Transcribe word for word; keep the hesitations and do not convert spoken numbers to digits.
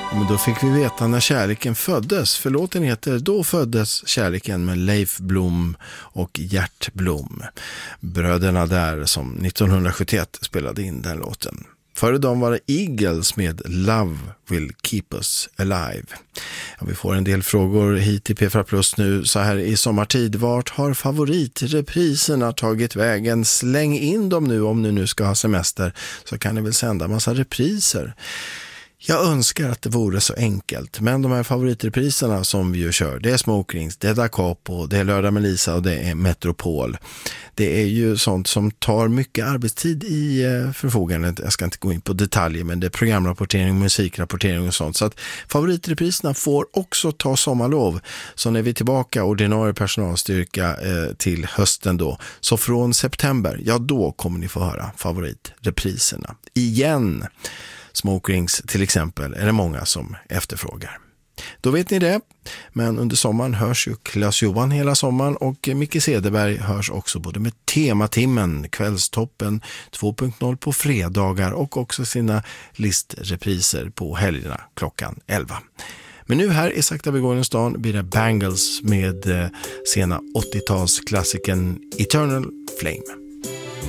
Men då fick vi veta när kärleken föddes. För låten heter Då föddes kärleken med Leif Blom och Gert Blom. Bröderna där som nittonhundrasjuttioett spelade in den låten. Före dem var det Eagles med Love Will Keep Us Alive. Ja, vi får en del frågor hit till P fyra Plus nu så här i sommartid. Vart har favoritrepriserna tagit vägen? Släng in dem nu om ni nu ska ha semester, så kan ni väl sända massa repriser. Jag önskar att det vore så enkelt, men de här favoritrepriserna som vi ju kör, det är Smoke Rings, det är Da Capo, det är Lördag med Lisa och det är Metropol. Det är ju sånt som tar mycket arbetstid i förfogandet. Jag ska inte gå in på detaljer, men det är programrapportering, musikrapportering och sånt. Så att favoritrepriserna får också ta sommarlov. Så när vi är tillbaka ordinarie personalstyrka eh, till hösten då, så från september, ja då kommer ni få höra favoritrepriserna igen. Smoke Rings till exempel är det många som efterfrågar. Då vet ni det, men under sommaren hörs ju Claes Johan hela sommaren och Micke Cederberg hörs också både med Tematimmen, Kvällstoppen två punkt noll på fredagar och också sina listrepriser på helgerna klockan elva. Men nu här i Sakta vi går i stan blir det Bangles med sena åttiotalsklassikern Eternal Flame.